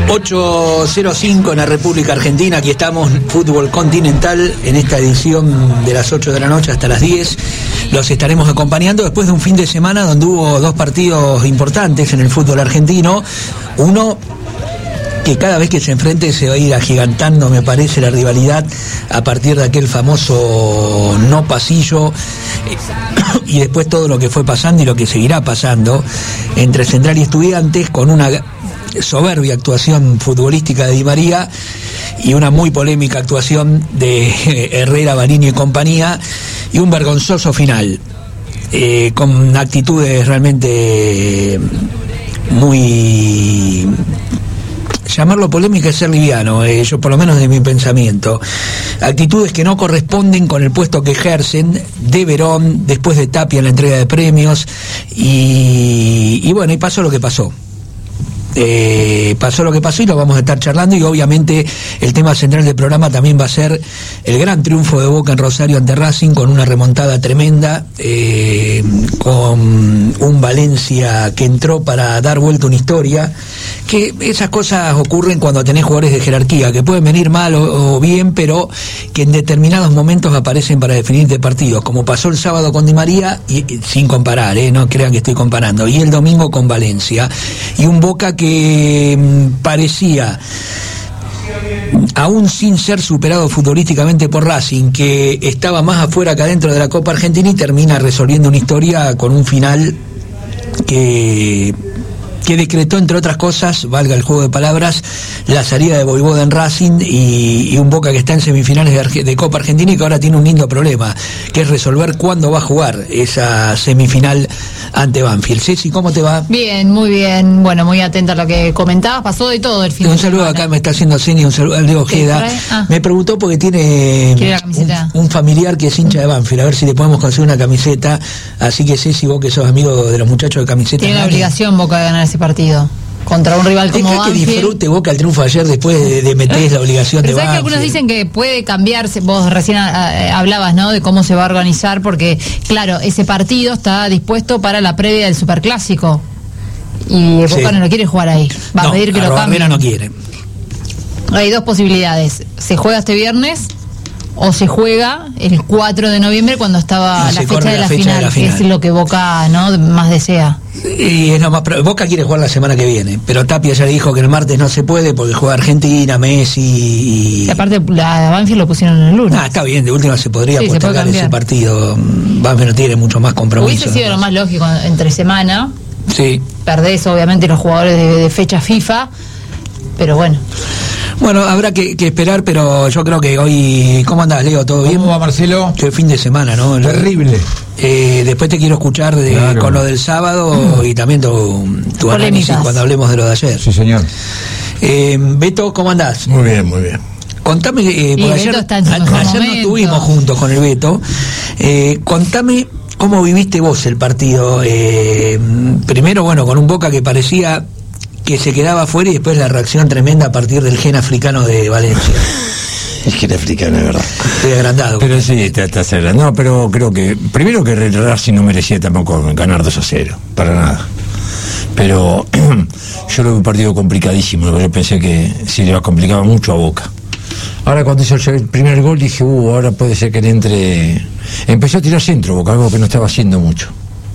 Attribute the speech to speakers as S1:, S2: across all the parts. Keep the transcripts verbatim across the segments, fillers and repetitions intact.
S1: ocho cero cinco en la República Argentina. Aquí estamos, Fútbol Continental, en esta edición de las ocho de la noche hasta las diez. Los estaremos acompañando después de un fin de semana donde hubo dos partidos importantes en el fútbol argentino. Uno que cada vez que se enfrente se va a ir agigantando, me parece, la rivalidad a partir de aquel famoso no pasillo y después todo lo que fue pasando y lo que seguirá pasando entre Central y Estudiantes, con una soberbia actuación futbolística de Di María y una muy polémica actuación de Herrera, Bariño y compañía, y un vergonzoso final, eh, con actitudes realmente muy... Llamarlo polémica es ser liviano, eh, yo por lo menos de mi pensamiento. Actitudes que no corresponden con el puesto que ejercen, de Verón, después de Tapia en la entrega de premios, y, y bueno, y pasó lo que pasó. Eh, pasó lo que pasó y lo vamos a estar charlando, y obviamente el tema central del programa también va a ser el gran triunfo de Boca en Rosario ante Racing, con una remontada tremenda, eh, con un Valencia que entró para dar vuelta una historia, que esas cosas ocurren cuando tenés jugadores de jerarquía, que pueden venir mal o, o bien, pero que en determinados momentos aparecen para definirte partidos, como pasó el sábado con Di María, y, y sin comparar, eh, no crean que estoy comparando, y el domingo con Valencia, y un Boca que mmm, parecía, aún sin ser superado futbolísticamente por Racing, que estaba más afuera que adentro de la Copa Argentina, y termina resolviendo una historia con un final que... que decretó, entre otras cosas, valga el juego de palabras, la salida de Voivoda en Racing, y, y un Boca que está en semifinales de, Arge- de Copa Argentina, y que ahora tiene un lindo problema, que es resolver cuándo va a jugar esa semifinal ante Banfield. Ceci, ¿cómo te va?
S2: Bien, muy bien. Bueno, muy atenta a lo que comentabas. Pasó de todo el fin de
S1: Un saludo
S2: semana.
S1: acá, me está haciendo señas, un saludo al Leo Ojeda.
S2: Ah.
S1: Me preguntó porque tiene un, un familiar que es hincha de Banfield, a ver si le podemos conseguir una camiseta. Así que Ceci, vos que sos amigo de los muchachos de camiseta,
S2: tiene la obligación Boca de ganar ese partido contra un rival como
S1: Deja que
S2: Banfield.
S1: disfrute Boca el triunfo ayer, después de, de meter la obligación
S2: Pero
S1: de
S2: sabes que
S1: Banfield.
S2: algunos dicen que puede cambiarse. Vos recién a, a, hablabas, ¿no?, de cómo se va a organizar, porque claro, ese partido está dispuesto para la previa del Superclásico y Boca sí. no lo quiere jugar ahí, va
S1: no,
S2: a pedir que lo cambie.
S1: no quiere.
S2: Hay dos posibilidades: se juega este viernes o se juega el cuatro de noviembre, cuando estaba la fecha, de la, la fecha final, de la final, que es lo que Boca, ¿no?, más desea.
S1: Y es lo más, Boca quiere jugar la semana que viene, pero Tapia ya dijo que el martes no se puede porque juega Argentina, Messi y...
S2: y aparte la Banfield lo pusieron en el lunes.
S1: Ah, está bien, de última se podría
S2: sí,
S1: postergar
S2: se
S1: ese partido. Banfield no tiene mucho más compromiso.
S2: Hubiese sido, ¿no?, lo más lógico entre semana.
S1: Sí.
S2: Perdés obviamente los jugadores de, de fecha FIFA, pero bueno.
S1: Bueno, habrá que, que esperar, pero yo creo que hoy... ¿Cómo andás, Leo? ¿Todo bien?
S3: ¿Cómo va, Marcelo?
S1: Qué fin de semana, ¿no?
S3: Terrible.
S1: Eh, después te quiero escuchar de, claro. con lo del sábado mm. y también tu, tu análisis cuando hablemos de lo de ayer.
S3: Sí, señor.
S1: Eh, Beto, ¿cómo andás?
S3: Muy bien, muy bien.
S1: Contame, eh, porque ayer, a, ayer no estuvimos juntos con el Beto. Eh, contame cómo viviste vos el partido. Eh, primero, bueno, con un Boca que parecía que se quedaba fuera, y después la reacción tremenda a partir del gen africano de Valencia.
S3: El gen africano, es verdad.
S1: Estoy agrandado.
S3: Pero sí, está, está cerrado. No, pero creo que, primero que Racing no merecía tampoco ganar dos a cero, para nada. Pero yo lo vi un partido complicadísimo, yo pensé que se le complicaba mucho a Boca. Ahora cuando hizo el primer gol dije, uh, ahora puede ser que le entre... Empezó a tirar centro Boca, algo que no estaba haciendo mucho.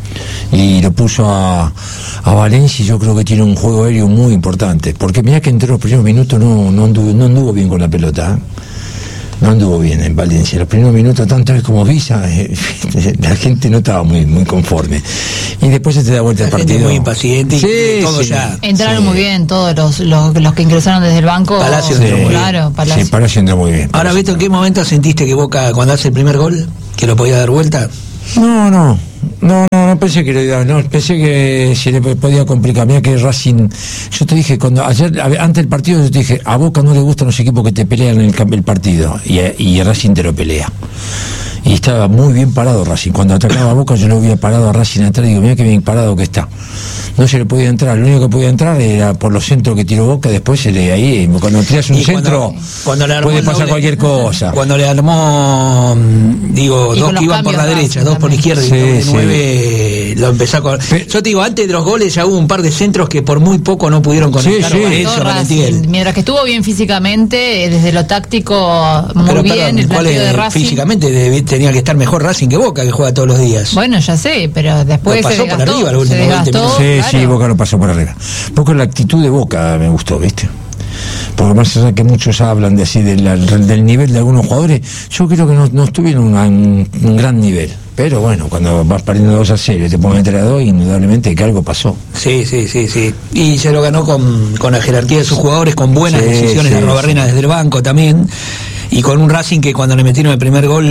S3: Y lo puso a, a Valencia, y yo creo que tiene un juego aéreo muy importante, porque mirá que entre los primeros minutos no, no, anduvo, no anduvo bien con la pelota, ¿eh? No anduvo bien en Valencia. Los primeros minutos, tanto él como Visa, eh, la gente no estaba muy muy conforme. Y después se te da vuelta el partido.
S1: Muy impaciente,
S3: sí,
S1: y todo
S3: sí.
S2: ya. Entraron
S3: sí.
S2: muy bien todos los, los, los que ingresaron desde el banco.
S1: Palacio
S3: sí.
S1: entró muy
S2: claro,
S1: bien.
S2: Palacio.
S3: Sí, Palacio entró muy bien.
S1: Ahora, Beto, ¿en qué momento sentiste que Boca, cuando hace el primer gol, que lo podía dar vuelta?
S3: No, no, no, no, no pensé que lo iba, no, pensé que se le podía complicar. Mira que Racing, yo te dije, cuando ayer, antes del partido, yo te dije, a Boca no le gustan los equipos que te pelean el, el partido, y, y Racing te lo pelea. y estaba muy bien parado Racing. Cuando atacaba a Boca yo lo había parado a Racing atrás y digo, mira qué bien parado que está. No se le podía entrar, lo único que podía entrar era por los centros que tiró Boca, después se le ahí, cuando tiras un centro
S1: cuando, cuando
S3: puede pasar
S1: doble,
S3: cualquier cosa.
S1: Cuando le armó, digo, dos que iban por la derecha, dos por la izquierda, sí, y de sí. nueve lo empezó a con... Pero, yo te digo, antes de los goles ya hubo un par de centros que por muy poco no pudieron conectar.
S3: Sí, sí.
S1: Eso,
S2: Racing, mientras que estuvo bien físicamente, desde lo táctico muy pero, bien, perdón, el planteo de Racing.
S1: Físicamente debe, tenía que estar mejor Racing que Boca, que juega todos los días.
S2: Bueno, ya sé, pero después
S1: pasó
S2: se desgastó,
S1: por arriba el último
S2: se desgastó,
S3: sí,
S2: claro.
S3: sí, Boca lo pasó por arriba. Poco la actitud de Boca me gustó, ¿viste? Porque más allá que muchos hablan de así del, del nivel de algunos jugadores, yo creo que no, no estuvieron a un, un gran nivel. Pero bueno, cuando vas perdiendo dos a cero y te pones meter a dos, indudablemente que algo pasó.
S1: Sí, sí, sí, sí. Y se lo ganó con, con la jerarquía de sus jugadores, con buenas sí, decisiones sí, de Robarrena sí. desde el banco también, y con un Racing que cuando le metieron el primer gol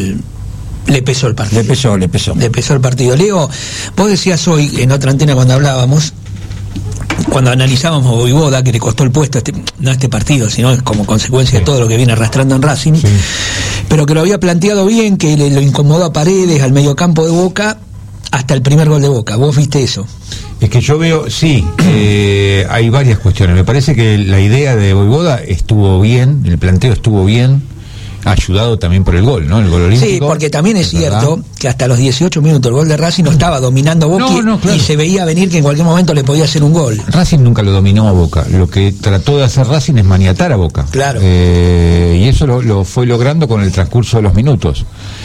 S1: le pesó el partido.
S3: Le pesó, le pesó.
S1: Le pesó el partido. Leo, vos decías hoy en otra antena cuando hablábamos, cuando analizábamos a Voivoda, que le costó el puesto, este, no este partido, sino como consecuencia de todo lo que viene arrastrando en Racing, sí. pero que lo había planteado bien, que le, lo incomodó a Paredes, al mediocampo de Boca, hasta el primer gol de Boca. ¿Vos viste eso?
S4: Es que yo veo, sí, eh, hay varias cuestiones. Me parece que la idea de Voivoda estuvo bien, el planteo estuvo bien, ayudado también por el gol, ¿no? El gol olímpico.
S1: Sí, porque también es, es cierto verdad. que hasta los dieciocho minutos el gol de Racing no estaba dominando Boca no, no, claro. y se veía venir que en cualquier momento le podía hacer un gol.
S4: Racing nunca lo dominó a Boca. Lo que trató de hacer Racing es maniatar a Boca.
S1: Claro.
S4: Eh, y eso lo, lo fue logrando con el transcurso de los minutos.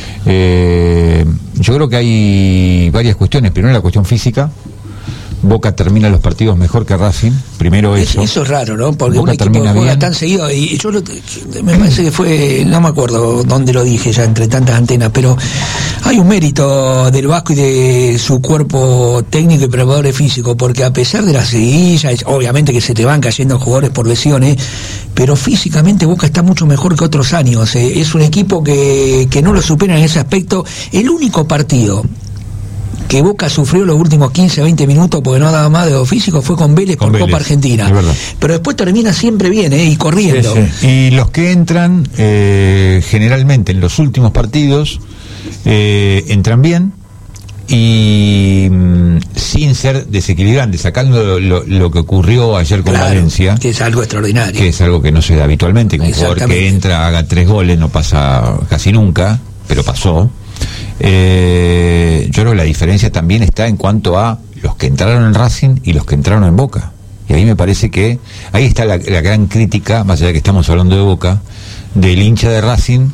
S4: Eh, yo creo que hay varias cuestiones. Primero la cuestión física. Boca termina los partidos mejor que Racing, primero eso.
S1: Eso es raro, ¿no? Porque
S4: Boca
S1: un equipo que juega
S4: bien.
S1: tan seguido, y yo lo, me parece que fue, no me acuerdo dónde lo dije ya entre tantas antenas, pero hay un mérito del Vasco y de su cuerpo técnico y preparadores físicos, porque a pesar de las seguillas, obviamente que se te van cayendo jugadores por lesiones, pero físicamente Boca está mucho mejor que otros años. Eh. Es un equipo que, que no lo supera en ese aspecto. El único partido que Boca sufrió los últimos quince a veinte minutos porque no daba más de lo físico fue con Vélez con por Vélez, Copa Argentina, pero después termina siempre bien ¿eh? y corriendo
S4: sí, sí. Y los que entran eh, generalmente en los últimos partidos eh, entran bien y mmm, sin ser desequilibrantes, sacando lo, lo, lo que ocurrió ayer con
S1: claro,
S4: Valencia,
S1: que es algo extraordinario,
S4: que es algo que no se da habitualmente, que un jugador que entra haga tres goles no pasa casi nunca, pero pasó. Eh, yo creo que la diferencia también está en cuanto a los que entraron en Racing y los que entraron en Boca, y ahí me parece que ahí está la, la gran crítica, más allá de que estamos hablando de Boca, del hincha de Racing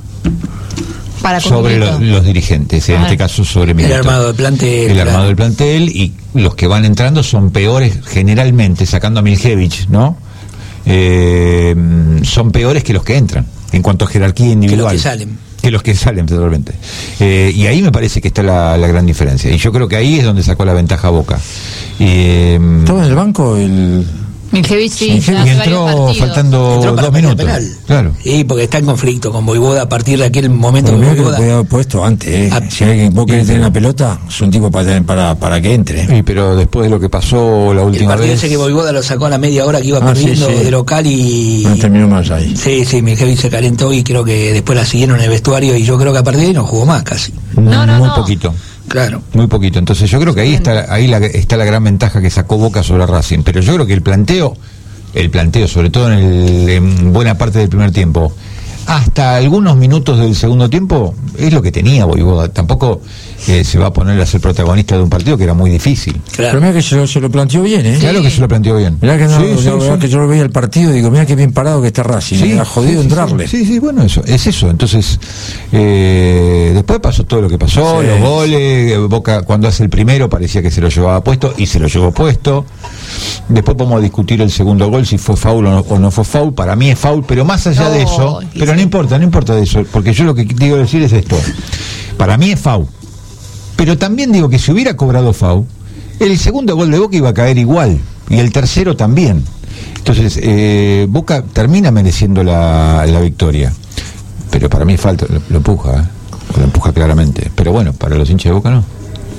S2: Para
S4: sobre lo, los dirigentes, en ah, este caso sobre
S1: el armado del plantel,
S4: el armado del plantel, y los que van entrando son peores generalmente, sacando a Miljevich, ¿no? Eh, son peores que los que entran en cuanto a jerarquía individual.
S1: Que los que salen.
S4: Que los que salen totalmente. Eh, y ahí me parece que está la, la gran diferencia. Y yo creo que ahí es donde sacó la ventaja Boca. Eh,
S3: ¿Estaba en el banco el...?
S2: Miljevich sí,
S4: Miljevich y entró faltando entró dos minutos.
S1: Claro. Sí, porque está en conflicto con Voivoda a partir de aquel momento.
S3: Pero que Voivoda... que haber puesto antes, ¿eh? A... Si alguien vos querés tener una pelota, es un tipo para para, para que entre.
S4: Sí, pero después de lo que pasó la última
S1: el partido
S4: vez.
S1: Ese que Voivoda lo sacó a la media hora que iba
S3: ah,
S1: perdiendo
S3: sí, sí.
S1: de local y.
S3: No terminó más ahí.
S1: Sí, sí, Miljevich se calentó y creo que después la siguieron en el vestuario y yo creo que a partir de ahí no jugó más casi.
S2: No, no,
S4: Muy
S2: no.
S4: poquito.
S1: Claro.
S4: Muy poquito. Entonces yo creo que ahí está, ahí la, está la gran ventaja que sacó Boca sobre Racing. Pero yo creo que el planteo. El planteo, sobre todo en, el, en buena parte del primer tiempo, hasta algunos minutos del segundo tiempo, es lo que tenía Voivoda. Tampoco eh, se va a poner a ser protagonista de un partido que era muy difícil.
S3: Claro. Pero mira que se lo, se lo planteó bien, ¿eh?
S4: Claro que se lo planteó bien.
S3: Mirá que, no,
S4: sí,
S3: no,
S4: sí,
S3: no,
S4: sí.
S3: que yo lo veía el partido y digo, mira qué bien parado que está Racing,
S4: sí,
S3: me ha jodido
S4: sí,
S3: entrarle.
S4: Sí, sí, bueno, eso es eso. Entonces, eh, después pasó todo lo que pasó, sí, los goles, Boca cuando hace el primero parecía que se lo llevaba puesto y se lo llevó puesto. Después podemos discutir el segundo gol, si fue foul o no, o no fue foul. Para mí es foul, pero más allá no, de eso, pero no importa, no importa de eso, porque yo lo que digo decir es esto. Para mí es foul. Pero también digo que si hubiera cobrado foul, el segundo gol de Boca iba a caer igual, y el tercero también. Entonces, eh, Boca termina mereciendo la, la victoria. Pero para mí falta, lo, lo empuja, ¿eh? Lo empuja claramente. Pero bueno, para los hinchas de Boca no.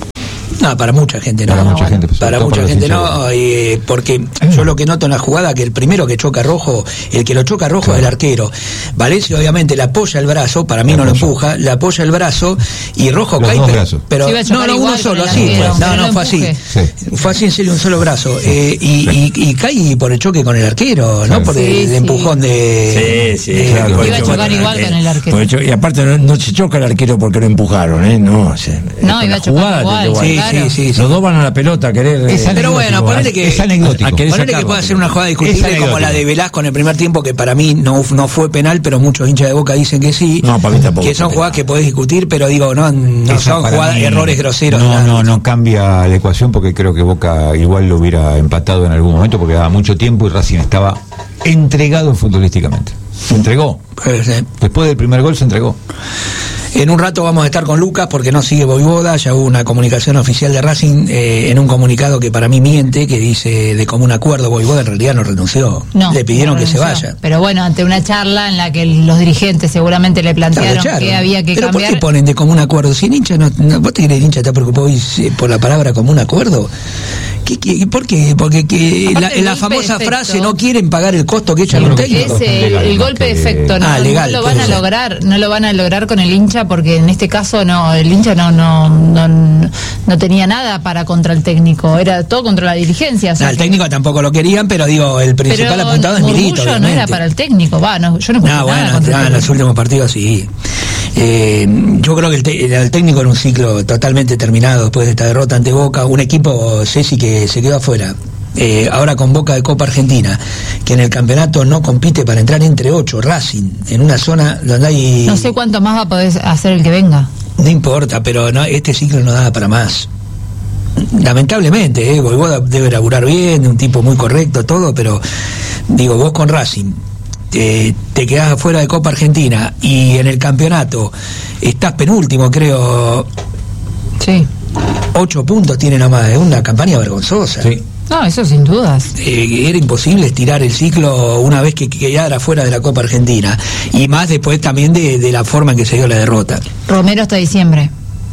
S1: No, para mucha gente no.
S4: Para
S1: no,
S4: mucha
S1: bueno,
S4: gente, pues,
S1: para mucha
S4: para
S1: gente no, eh, porque yo lo que noto en la jugada, que el primero que choca Rojo, el que lo choca Rojo
S4: claro.
S1: es el arquero. Valencia obviamente le apoya el brazo, para mí
S4: Le
S1: no lo
S4: apoya.
S1: empuja, le apoya el brazo y Rojo
S4: Los
S1: cae.
S4: dos
S1: pero,
S4: brazos.
S1: pero
S2: Se iba a
S1: no,
S2: chocar
S1: no, uno
S2: igual
S1: solo,
S2: con el
S1: así.
S2: arquero,
S1: No,
S2: pero
S1: no,
S2: lo
S1: fue así.
S2: empuje.
S4: Sí.
S1: Fue así en serio un solo brazo. Eh, y, y, y cae por el choque con el arquero,
S4: Claro.
S1: ¿no? Por el,
S2: Sí,
S1: el
S2: sí.
S1: empujón de.
S3: Sí, sí,
S1: de-
S3: claro.
S2: Iba a chocar igual con el arquero.
S3: Por hecho- y aparte no, no se choca el arquero porque lo empujaron, ¿eh? No, se,
S2: No,
S3: con
S2: iba
S3: la
S2: a chocar
S3: jugada,
S2: igual,
S3: te- te-
S1: Sí,
S2: claro.
S1: sí, sí, sí.
S3: Los dos van a la pelota a querer.
S4: Es
S3: eh,
S1: Pero bueno,
S4: anecdótico,
S1: ponele
S4: ¿eh?
S1: que-
S4: es anecdótico.
S3: a querer
S1: Ponele que
S3: sacarlo,
S1: pueda ser
S3: pero-
S1: una jugada
S4: Es
S1: discutible
S4: anecdótico.
S1: como la de Velasco en el primer tiempo, que para mí no, no fue penal, pero muchos hinchas de Boca dicen que sí.
S3: No, para mí tampoco
S1: Que son
S3: fue
S1: jugadas
S3: penal.
S1: que podés discutir, pero digo, no, no
S4: Esa
S1: son
S4: para
S1: jugadas,
S4: mí
S1: errores groseros.
S4: No,
S1: nada.
S4: no, no cambia la ecuación porque creo que Boca igual lo hubiera empatado en algún momento porque daba mucho tiempo y Racing estaba entregado futbolísticamente. Se entregó.
S1: Puede ser.
S4: Después del primer gol se entregó.
S1: En un rato vamos a estar con Lucas porque no sigue Voivoda, ya hubo una comunicación oficial de Racing eh, en un comunicado que para mí miente, que dice de común acuerdo, Voivoda en realidad no renunció,
S2: No,
S1: le pidieron
S2: no
S1: que se
S2: renunció.
S1: vaya.
S2: Pero bueno, ante una charla en la que los dirigentes seguramente le
S1: La
S2: plantearon
S1: echaron.
S2: que había que
S1: ¿Pero por
S2: cambiar.
S1: qué ponen de común acuerdo? Si el hincha no, no- ¿vos te crees que el hincha está preocupado hoy eh, por la palabra común acuerdo? ¿Qué, qué, ¿Por qué? Porque que
S2: Aparte,
S1: la,
S2: el
S1: la
S2: golpe
S1: famosa
S2: de
S1: frase,
S2: efecto.
S1: no quieren pagar el costo que echan
S4: Yo
S1: los
S4: creo que
S1: técnicos.
S2: Es el,
S4: Legal,
S2: el
S4: más
S2: golpe de
S4: que-
S2: efecto, no,
S1: Ah, legal,
S2: no lo
S1: puede
S2: van a
S1: ser.
S2: lograr, no lo van a lograr con el hincha porque en este caso no, el hincha no no no, no tenía nada para contra el técnico, era todo contra la dirigencia. O sea
S1: No, el
S2: que-
S1: técnico tampoco lo querían, pero digo, el principal
S2: pero
S1: apuntado es Milito,
S2: Murmullo no
S1: obviamente.
S2: era para el técnico, va, no, yo no escuché
S1: No,
S2: nada
S1: bueno,
S2: contra
S1: ah,
S2: el
S1: en los
S2: técnico.
S1: últimos partidos sí. Eh, yo creo que el, te- el técnico era un ciclo totalmente terminado después de esta derrota ante Boca, un equipo, Ceci, que se quedó afuera. Eh, ahora con Boca de Copa Argentina, que en el campeonato no compite para entrar entre ocho, Racing, en una zona donde hay...
S2: No sé cuánto más va a poder hacer el que venga.
S1: No importa, pero no, este ciclo no da para más. Lamentablemente, eh, Voivoda debe laburar bien, un tipo muy correcto, todo, pero digo, vos con Racing eh, te quedás afuera de Copa Argentina y en el campeonato estás penúltimo, creo,
S2: Sí.
S1: ocho puntos tiene nomás, es una campaña vergonzosa.
S4: Sí.
S2: No, eso sin dudas.
S1: Eh, era imposible estirar el ciclo una vez que quedara fuera de la Copa Argentina, y más después también de, de la forma en que se dio la derrota.
S2: Romero hasta diciembre.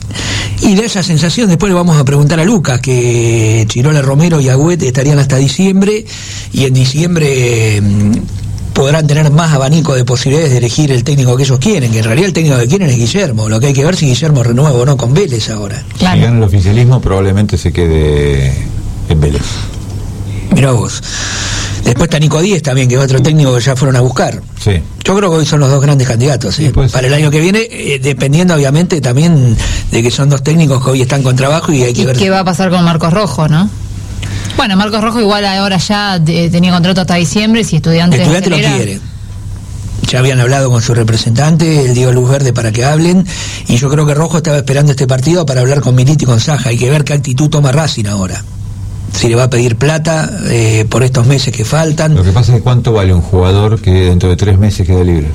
S1: Y de esa sensación después le vamos a preguntar a Lucas, que Chirola, Romero y Agüet estarían hasta diciembre, y en diciembre mm, podrán tener más abanico de posibilidades de elegir el técnico que ellos quieren, que en realidad el técnico que quieren es Guillermo. Lo que hay que ver si Guillermo renueva o no con Vélez ahora.
S2: Claro.
S4: Si gana el oficialismo probablemente se quede en Vélez.
S1: Mirá vos. Después está Nico Díez también, que es otro técnico que ya fueron a buscar.
S4: Sí.
S1: Yo creo que hoy son los dos grandes candidatos
S4: Sí,
S1: ¿eh?
S4: puede ser.
S1: para el año que viene, eh, dependiendo obviamente también de que son dos técnicos que hoy están con trabajo y hay que
S2: ¿Y
S1: ver.
S2: qué va a pasar con Marcos Rojo, no? Bueno, Marcos Rojo igual ahora ya de- tenía contrato hasta diciembre, si Estudiantes
S1: Estudiante lo
S2: acelera-
S1: quiere. Ya habían hablado con su representante, él dio luz verde para que hablen, y yo creo que Rojo estaba esperando este partido para hablar con Milito y con Saja. Hay que ver qué actitud toma Racing ahora. Si le va a pedir plata eh, por estos meses que faltan.
S4: Lo que pasa es que cuánto vale un jugador que dentro de tres meses queda libre.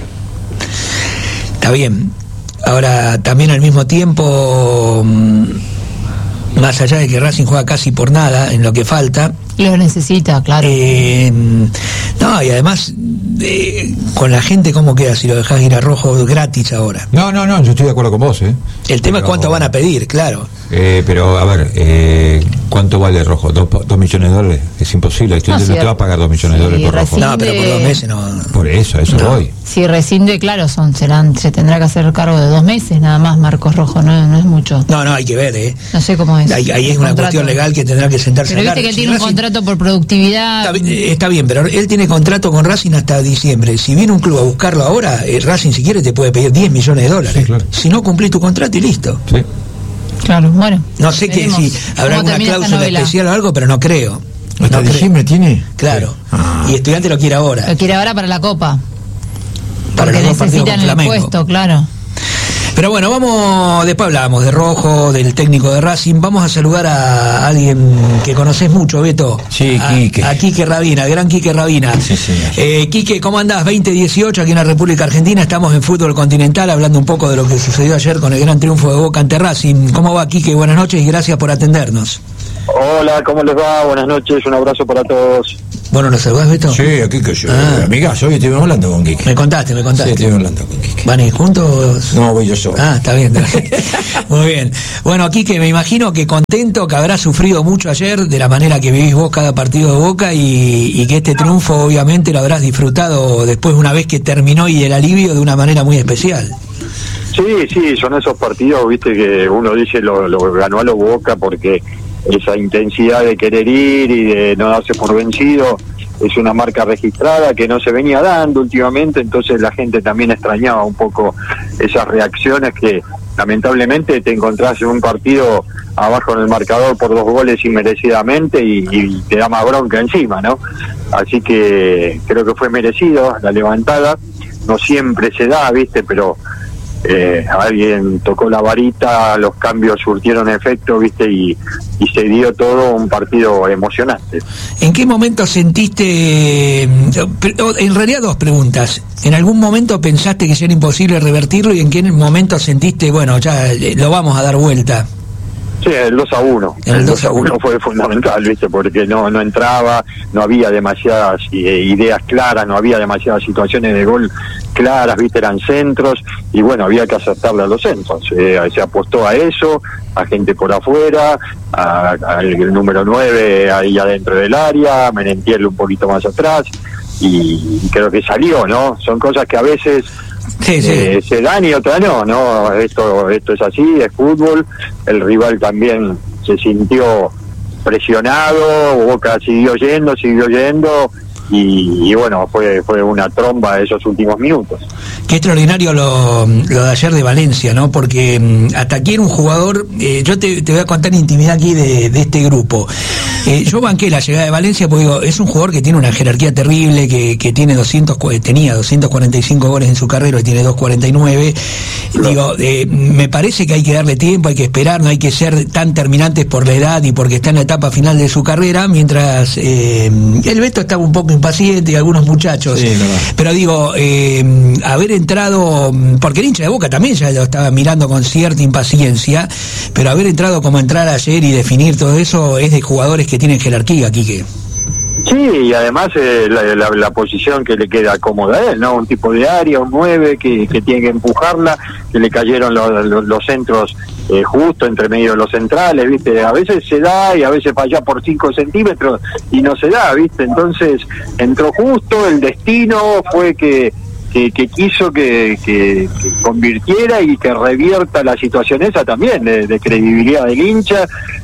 S1: Está bien. Ahora, también al mismo tiempo, mm, más allá de que Racing juega casi por nada en lo que falta,
S2: Lo necesita, claro.
S1: eh, no, y además, eh, con la gente, ¿cómo queda si lo dejás ir a Rojo gratis ahora?
S4: No, no, no, yo estoy de acuerdo con vos, ¿eh?
S1: El tema
S4: Pero-
S1: es cuánto van a pedir, claro.
S4: Eh, pero, a ver, eh, ¿cuánto vale Rojo? ¿Dos, dos millones de dólares? Es imposible. Estudiantes no,
S2: sí,
S4: te va a pagar dos millones de
S2: sí,
S4: dólares por Rojo.
S2: recién-
S1: No, pero por dos meses no.
S4: Por eso, a eso
S1: No.
S4: voy.
S2: Si rescinde, claro, son serán se tendrá que hacer cargo de dos meses nada más Marcos Rojo, no, no es mucho.
S1: No, no, hay que ver, ¿eh?
S2: No sé cómo es.
S1: Ahí, ahí es
S2: el
S1: una
S2: contrato.
S1: cuestión legal que tendrá que sentarse
S2: Pero
S1: a
S2: viste
S1: hablar.
S2: que él
S1: Si
S2: tiene un
S1: Racing-
S2: contrato por productividad.
S1: Está, bi- eh, está bien, pero él tiene contrato con Racing hasta diciembre. Si viene un club a buscarlo ahora, eh, Racing si quiere te puede pedir diez millones de dólares.
S4: Sí, claro.
S1: Si no cumplís tu contrato y listo.
S4: Sí.
S2: Claro, bueno.
S1: No sé que
S2: veremos
S1: si
S2: cómo
S1: habrá alguna
S2: termina esta
S1: cláusula
S2: novela.
S1: especial o algo, pero no creo.
S3: ¿Hasta
S1: No creo.
S3: diciembre tiene?
S1: Claro.
S3: Ah.
S1: Y Estudiante lo quiere ahora.
S2: Lo quiere ahora para la Copa.
S1: Para
S2: Porque
S1: los dos partidos
S2: necesitan
S1: con
S2: el
S1: Flamengo.
S2: puesto, claro.
S1: Pero bueno, vamos, después hablamos de Rojo, del técnico de Racing. Vamos a saludar a alguien que conoces mucho, Beto.
S3: Sí,
S1: a,
S3: Quique.
S1: A Quique Rabina, el gran Quique Rabina.
S3: Sí, señor.
S1: Eh, Quique, ¿cómo andás? veinte dieciocho aquí en la República Argentina. Estamos en Fútbol Continental hablando un poco de lo que sucedió ayer con el gran triunfo de Boca ante Racing. ¿Cómo va, Quique? Buenas noches y gracias por atendernos.
S5: Hola, ¿cómo les va? Buenas noches, un abrazo para todos.
S1: ¿Vos no lo saludás, Beto?
S3: Sí, aquí que yo.
S1: Ah.
S3: Amigazo, hoy estuvimos hablando con Quique.
S1: Me contaste, me contaste.
S3: Sí, estuvimos hablando con Quique.
S1: ¿Van a ir juntos?
S3: No, voy yo solo.
S1: Ah, está bien, está bien. Muy bien. Bueno, Quique, me imagino que contento, que habrás sufrido mucho ayer de la manera que vivís vos cada partido de Boca y, y que este triunfo obviamente lo habrás disfrutado después una vez que terminó y el alivio de una manera muy especial.
S5: Sí, sí, son esos partidos, viste, que uno dice lo, lo ganó a lo Boca porque esa intensidad de querer ir y de no darse por vencido es una marca registrada que no se venía dando últimamente, entonces la gente también extrañaba un poco esas reacciones que lamentablemente te encontrás en un partido abajo en el marcador por dos goles inmerecidamente y, y te da más bronca encima, ¿no? Así que creo que fue merecido la levantada, no siempre se da, viste, pero Eh, alguien tocó la varita, los cambios surtieron efecto, viste, y, y se dio todo un partido emocionante.
S1: ¿En qué momento sentiste, en realidad dos preguntas, en algún momento pensaste que era imposible revertirlo y en qué momento sentiste, bueno, ya lo vamos a dar vuelta?
S5: Sí, el dos a uno. El, el dos a uno fue fundamental, viste, porque no no entraba, no había demasiadas eh, ideas claras, no había demasiadas situaciones de gol claras, viste, eran centros, y bueno, había que acertarle a los centros. Eh, se apostó a eso, a gente por afuera, a, a el, el número nueve ahí adentro del área, Merentiel un poquito más atrás, y, y creo que salió, ¿no? Son cosas que a veces
S1: Sí, sí.
S5: Eh, se dan y otras no, no, esto esto es así, es fútbol, el rival también se sintió presionado, Boca siguió yendo, siguió yendo y, y bueno, fue fue una tromba de esos últimos minutos.
S1: Qué extraordinario lo, lo de ayer de Valencia, ¿no? Porque hasta aquí era un jugador, eh, yo te, te voy a contar intimidad aquí de, de este grupo. Eh, yo banqué la llegada de Valencia porque digo, es un jugador que tiene una jerarquía terrible, que, que tiene doscientos, tenía doscientos cuarenta y cinco goles en su carrera y tiene doscientos cuarenta y nueve. Claro. Digo, eh, me parece que hay que darle tiempo, hay que esperar, no hay que ser tan terminantes por la edad y porque está en la etapa final de su carrera, mientras eh, el Beto estaba un poco impaciente y algunos muchachos.
S3: Sí,
S1: pero digo, eh, haber entrado, porque el hincha de Boca también ya lo estaba mirando con cierta impaciencia, pero haber entrado como entrar ayer y definir todo eso es de jugadores que tienen jerarquía, Quique.
S5: Sí, y además eh, la, la, la posición que le queda cómoda a él, ¿no? Un tipo de área, un nueve que, que tiene que empujarla, que le cayeron los, los, los centros eh, justo entre medio de los centrales, ¿viste? A veces se da y a veces falla por cinco centímetros y no se da, ¿viste? Entonces entró justo, el destino fue que Que, que quiso que, que, que convirtiera y que revierta la situación esa también de, de credibilidad del hincha,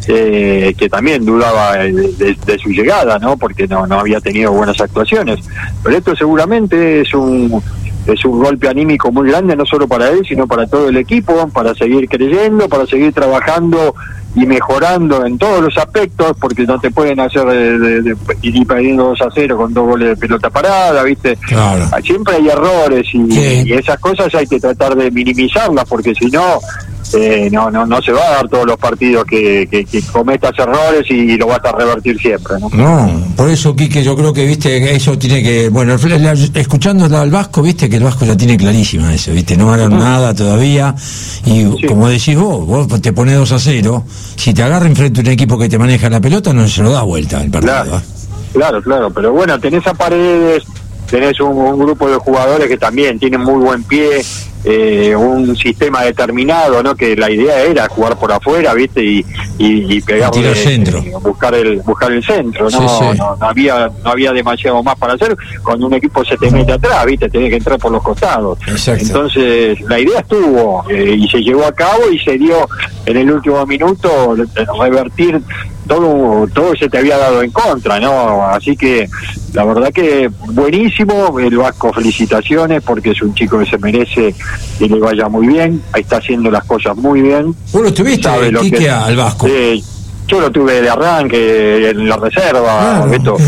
S5: eh, que también dudaba de, de, de su llegada, ¿no? Porque no, no había tenido buenas actuaciones. Pero esto seguramente es un es un golpe anímico muy grande, no solo para él, sino para todo el equipo, para seguir creyendo, para seguir trabajando y mejorando en todos los aspectos, porque no te pueden hacer de, de, de, ir perdiendo dos a cero con dos goles de pelota parada, ¿viste?
S3: Claro.
S5: Siempre hay errores y,
S1: sí.
S5: y esas cosas hay que tratar de minimizarlas, porque si no, eh, no no no se va a dar todos los partidos que, que, que cometas errores y, y lo vas a revertir siempre, ¿no?
S3: No, por eso, Quique, yo creo que, viste, que eso tiene que, bueno, escuchando al Vasco, viste que el Vasco ya tiene clarísima eso, viste, no ganaron nada todavía y sí. Como decís vos, vos te pones dos a cero, si te agarra enfrente un equipo que te maneja la pelota, no se lo da vuelta el partido.
S5: Claro,
S3: ¿eh?
S5: claro, claro, pero bueno, tenés a Paredes, tenés un, un grupo de jugadores que también tienen muy buen pie, eh, un sistema determinado, ¿no? Que la idea era jugar por afuera, ¿viste? Y, y, y pegarle,
S3: el centro.
S5: Eh, buscar el buscar el centro, ¿no?
S3: Sí, sí.
S5: No, no había no había demasiado más para hacer. Cuando un equipo se te mete atrás, ¿viste? Tenés que entrar por los costados.
S3: Exacto.
S5: Entonces, la idea estuvo eh, y se llevó a cabo y se dio en el último minuto revertir todo todo se te había dado en contra, ¿no? Así que la verdad que buenísimo, el Vasco, felicitaciones, porque es un chico que se merece que le vaya muy bien, ahí está haciendo las cosas muy bien.
S3: ¿Vos lo tuviste, Quique, al Vasco?
S5: Eh, yo lo tuve de arranque en la reserva,
S3: ah,
S5: Beto.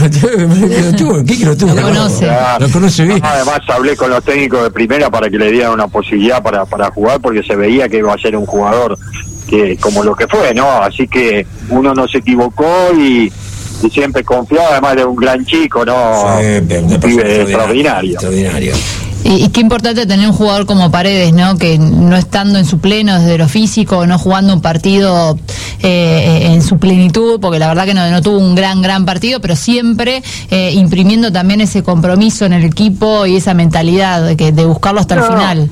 S3: Lo tuvo, Quique lo tuvo.
S2: Lo conoce.
S5: Claro.
S3: Lo conoce bien.
S5: Además hablé con los técnicos de primera para que le dieran una posibilidad para, para jugar, porque se veía que iba a ser un jugador que como lo que fue, ¿no? Así que uno no se equivocó y, y siempre confiaba, además de un gran chico, ¿no?
S3: Sí,
S5: un pibe extraordinario.
S3: extraordinario.
S2: Y, y qué importante tener un jugador como Paredes, ¿no? Que no estando en su pleno desde lo físico, no jugando un partido eh, en su plenitud, porque la verdad que no, no tuvo un gran, gran partido, pero siempre eh, imprimiendo también ese compromiso en el equipo y esa mentalidad de, que, de buscarlo hasta no. el final.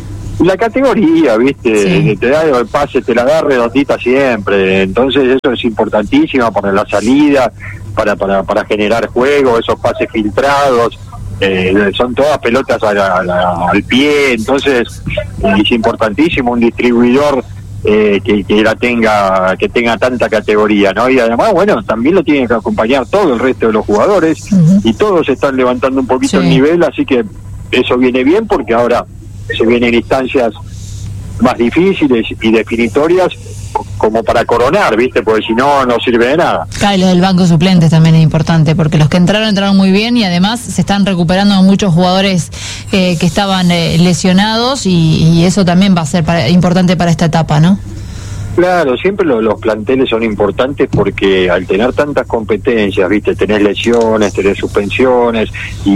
S5: La categoría, viste, sí. te da el pase, te la da redondita siempre, entonces eso es importantísimo para la salida, para para para generar juego, esos pases filtrados, eh, son todas pelotas a la, a la, al pie, entonces es importantísimo un distribuidor eh, que, que la tenga, que tenga tanta categoría, ¿no? Y además, bueno, también lo tiene que acompañar todo el resto de los jugadores, uh-huh. y todos están levantando un poquito sí. el nivel, así que eso viene bien porque ahora se vienen instancias más difíciles y definitorias como para coronar, ¿viste? Porque si no, no sirve de nada.
S2: Claro, y lo del banco suplentes también es importante, porque los que entraron, entraron muy bien y además se están recuperando muchos jugadores eh, que estaban eh, lesionados y, y eso también va a ser para, importante para esta etapa, ¿no?
S5: Claro, siempre lo, los planteles son importantes porque al tener tantas competencias, viste, tenés lesiones, tenés suspensiones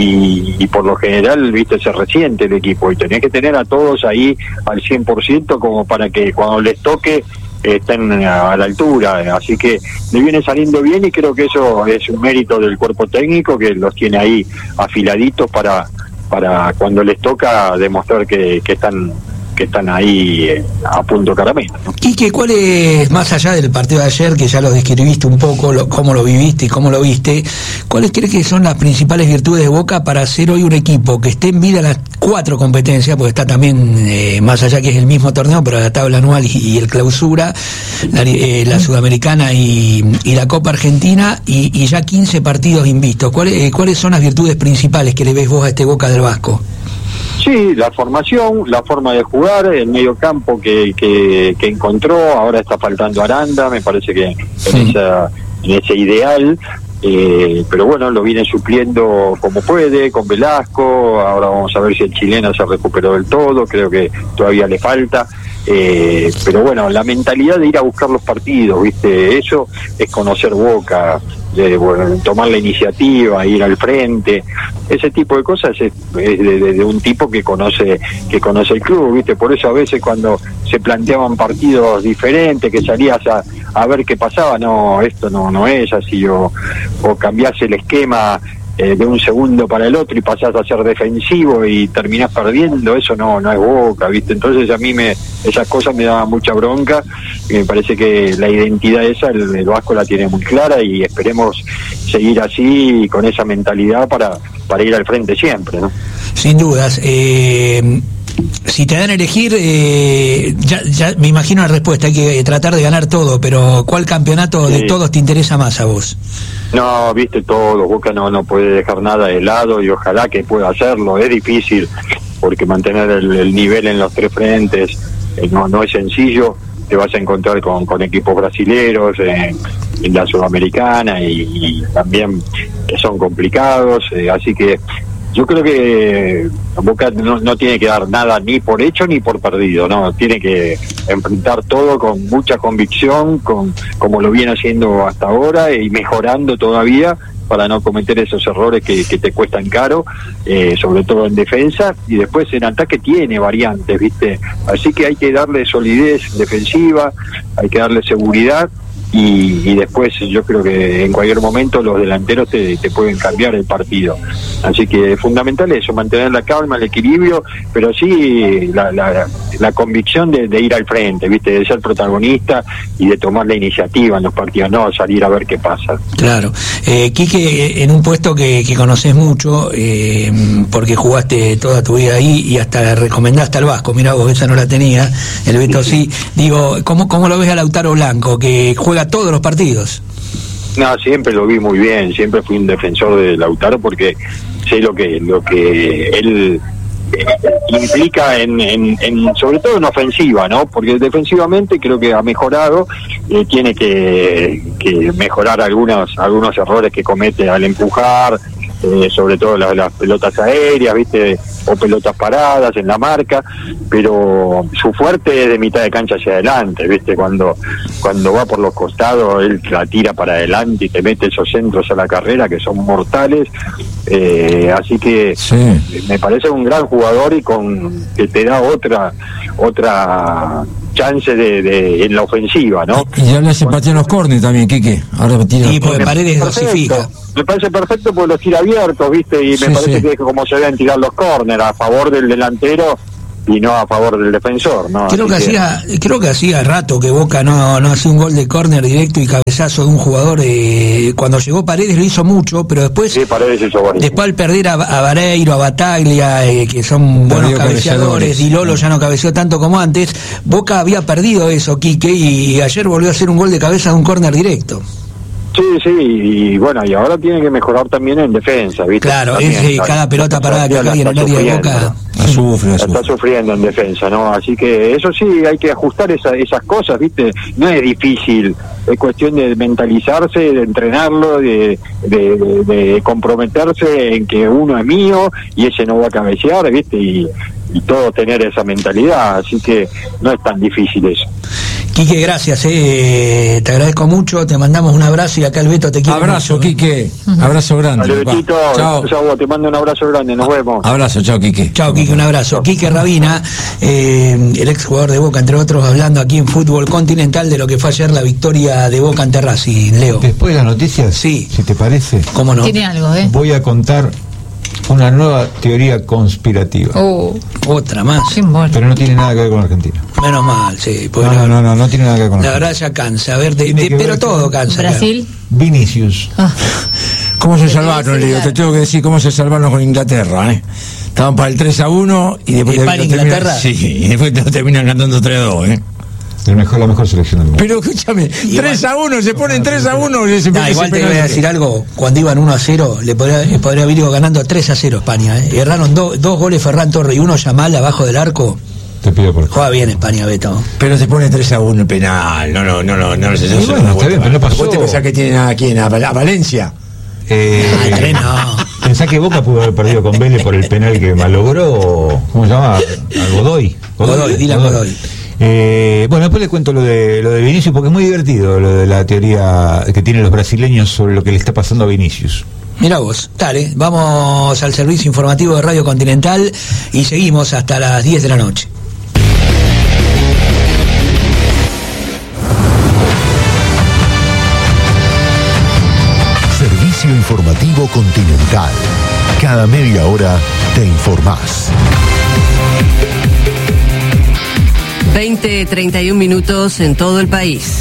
S5: y, y por lo general, viste, se resiente el equipo y tenés que tener a todos ahí al cien por ciento como para que cuando les toque estén a, a la altura, así que le viene saliendo bien y creo que eso es un mérito del cuerpo técnico que los tiene ahí afiladitos para para cuando les toca demostrar que, que están que están ahí eh, a punto caramelo, ¿no?
S1: Y que cuál es, más allá del partido de ayer, que ya lo describiste un poco, lo, cómo lo viviste y cómo lo viste, ¿cuáles crees que son las principales virtudes de Boca para ser hoy un equipo que esté en vida en las cuatro competencias, porque está también, eh, más allá que es el mismo torneo, pero la tabla anual y, y el clausura, la, eh, la Sudamericana y, y la Copa Argentina, y, y ya quince partidos invistos? ¿Cuáles, eh, ¿Cuáles son las virtudes principales que le ves vos a este Boca del Vasco?
S5: Sí, la formación, la forma de jugar, el medio campo que, que, que encontró, ahora está faltando Aranda, me parece que
S1: sí.
S5: en, esa, en ese ideal, eh, pero bueno, lo viene supliendo como puede, con Velasco, ahora vamos a ver si el chileno se recuperó del todo, creo que todavía le falta, eh, pero bueno, la mentalidad de ir a buscar los partidos, viste, eso es conocer Boca, de bueno, tomar la iniciativa, ir al frente, ese tipo de cosas es, es de, de, de un tipo que conoce que conoce el club, viste, por eso a veces cuando se planteaban partidos diferentes, que salías a, a ver qué pasaba, no, esto no no es así, o, o cambiás el esquema eh, de un segundo para el otro y pasás a ser defensivo y terminás perdiendo, eso no no es Boca, viste, entonces a mí me esas cosas me daban mucha bronca y me parece que la identidad esa el, el Vasco la tiene muy clara y esperemos seguir así con esa mentalidad para para ir al frente siempre, ¿no?
S1: Sin dudas. eh... Si te dan a elegir, eh, ya, ya me imagino la respuesta, hay que tratar de ganar todo, pero ¿cuál campeonato sí. de todos te interesa más a vos?
S5: No, viste todo, Boca no, no puede dejar nada de lado y ojalá que pueda hacerlo, es difícil porque mantener el, el nivel en los tres frentes eh, no, no es sencillo, te vas a encontrar con, con equipos brasileros eh, en la Sudamericana y, y también que son complicados, eh, así que yo creo que Boca no, no tiene que dar nada ni por hecho ni por perdido, no, tiene que enfrentar todo con mucha convicción, con como lo viene haciendo hasta ahora y mejorando todavía para no cometer esos errores que, que te cuestan caro, eh, sobre todo en defensa, y después en ataque tiene variantes, ¿viste? Así que hay que darle solidez defensiva, hay que darle seguridad. Y, y después yo creo que en cualquier momento los delanteros te, te pueden cambiar el partido, así que es fundamental eso, mantener la calma, el equilibrio, pero sí la, la, la convicción de, de ir al frente, viste, de ser protagonista y de tomar la iniciativa en los partidos, no salir a ver qué pasa.
S1: Claro, eh, Quique, en un puesto que, que conoces mucho, eh, porque jugaste toda tu vida ahí y hasta recomendaste al Vasco, mirá vos, esa no la tenía, el Beto sí, sí. Digo, ¿cómo, ¿cómo lo ves a Lautaro Blanco, que juega todos los partidos?
S5: No, siempre lo vi muy bien, siempre fui un defensor de Lautaro porque sé lo que lo que él eh, implica en, en, en sobre todo en ofensiva, ¿no? Porque defensivamente creo que ha mejorado, eh, tiene que, que mejorar algunos algunos errores que comete al empujar, eh, sobre todo las, las pelotas aéreas, viste, o pelotas paradas en la marca, pero su fuerte es de mitad de cancha hacia adelante, viste, cuando cuando va por los costados él la tira para adelante y te mete esos centros a la carrera que son mortales, eh, así que sí. Me parece un gran jugador y con que te da otra otra chance de, de en la ofensiva, ¿no?
S3: Y ya le hace patear los córneres también, Quique. Ahora tira
S1: y porque Paredes dosifica.
S5: Me parece perfecto porque los tira abiertos, ¿viste? Y me sí, parece sí. que es como se deben tirar los córneres, a favor del delantero y no a favor del defensor, ¿no?
S1: Creo que, que hacía creo que hacía rato que Boca no no hacía un gol de córner directo y cabezazo de un jugador. Eh, cuando llegó Paredes lo hizo mucho, pero después
S5: sí, Paredes hizo
S1: después al perder a, a Vareiro, a Bataglia, eh, que son buenos cabeceadores, y Lolo ya no cabeceó tanto como antes, Boca había perdido eso, Quique, y ayer volvió a hacer un gol de cabeza de un córner directo.
S5: Sí, sí, y bueno, y ahora tiene que mejorar también en defensa, ¿viste?
S1: Claro,
S5: también,
S1: es, la, cada pelota parada que cae en el área de Boca
S3: la sufre, la
S5: está
S3: sufre.
S5: sufriendo en defensa, ¿no? Así que eso sí, hay que ajustar esa, esas cosas, ¿viste? No es difícil, es cuestión de mentalizarse, de entrenarlo, de, de, de, de comprometerse en que uno es mío y ese no va a cabecear, ¿viste? Y, y todo tener esa mentalidad, así que no es tan difícil eso.
S1: Quique, gracias, eh. te agradezco mucho, te mandamos un abrazo y acá el Beto te quiere
S3: abrazo,
S1: mucho,
S3: Quique, uh-huh. Abrazo grande.
S5: Dale, Betito, chao. Chao, te mando un abrazo grande, nos vemos.
S3: Abrazo, chao, Quique.
S1: Chao, Quique, un abrazo. Chao. Quique Rabina, eh, el ex jugador de Boca, entre otros, hablando aquí en Fútbol Continental de lo que fue ayer la victoria de Boca ante Racing, Leo.
S4: Después de las noticias,
S1: sí.
S4: Si te parece,
S1: ¿cómo no?
S2: Tiene algo, ¿eh?
S4: Voy a contar una nueva teoría conspirativa.
S2: Oh,
S1: otra más.
S4: Pero no tiene nada que ver con Argentina.
S1: Menos mal, sí.
S4: No, no, no, no, no tiene nada que ver con
S1: la verdad ya cansa. A ver, de, de, pero todo cansa.
S2: Brasil.
S4: Vinicius.
S2: Ah.
S3: ¿Cómo se salvaron, Leo? Te tengo que decir cómo se salvaron con Inglaterra, ¿eh? Estaban para el tres a uno y después
S1: ¿Y para Inglaterra?
S3: Terminan, sí, y después te terminan cantando tres a dos, ¿eh?
S4: El mejor, la mejor selección del mundo.
S3: Pero escúchame, tres a uno, se ponen tres a uno y se
S1: nah, igual te voy a decir algo, cuando iban uno a cero le podría, le podría haber ido ganando tres a cero España, ¿eh? Erraron do, dos goles Ferran Torres y uno Yamal abajo del arco.
S4: Te pido por
S1: juega bien España, Beto.
S3: Pero se pone tres a uno el penal. No, no, no, no, no, no, sé, no,
S4: bueno, está bien, pero no pasó.
S3: ¿Vos te pensás que tienen a quién? ¿A, a Valencia?
S4: Eh,
S1: ah, tres no.
S4: ¿Pensás que Boca pudo haber perdido con Vélez por el penal que malogró? ¿Cómo se llama? ¿A Godoy?
S1: Godoy, Godoy Dylan Godoy. Godoy.
S4: Eh, bueno, después le cuento lo de lo de Vinicius porque es muy divertido lo de la teoría que tienen los brasileños sobre lo que le está pasando a Vinicius.
S1: Mira vos, dale, vamos al servicio informativo de Radio Continental y seguimos hasta las diez de la noche.
S6: Servicio informativo Continental. Cada media hora te informás.
S7: veinte treinta y un minutos en todo el país.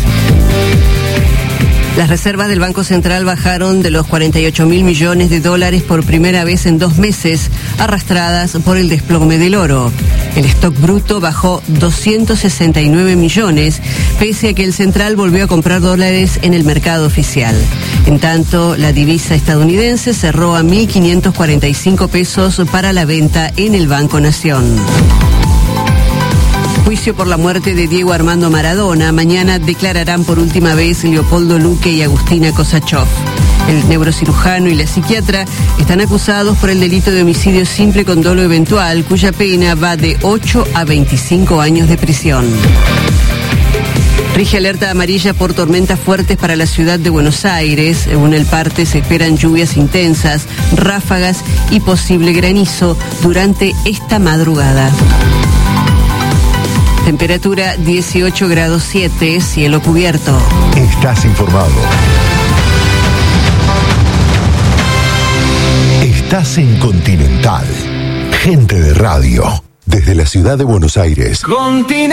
S7: Las reservas del Banco Central bajaron de los cuarenta y ocho mil millones de dólares por primera vez en dos meses, arrastradas por el desplome del oro. El stock bruto bajó doscientos sesenta y nueve millones, pese a que el central volvió a comprar dólares en el mercado oficial. En tanto, la divisa estadounidense cerró a mil quinientos cuarenta y cinco pesos para la venta en el Banco Nación. Juicio por la muerte de Diego Armando Maradona. Mañana declararán por última vez Leopoldo Luque y Agustina Kosachov. El neurocirujano y la psiquiatra están acusados por el delito de homicidio simple con dolo eventual, cuya pena va de ocho a veinticinco años de prisión. Rige alerta amarilla por tormentas fuertes para la ciudad de Buenos Aires. Según el parte, se esperan lluvias intensas, ráfagas y posible granizo durante esta madrugada. Temperatura dieciocho grados siete, cielo cubierto.
S6: Estás informado. Estás en Continental. Gente de radio. Desde la ciudad de Buenos Aires.
S8: Continental.